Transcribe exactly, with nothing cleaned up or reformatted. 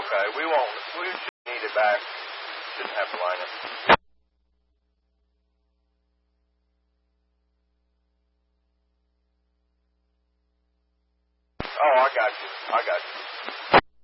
Okay, we won't. We shouldn't need it back. Shouldn't have to line it. Oh, I got you. I got you.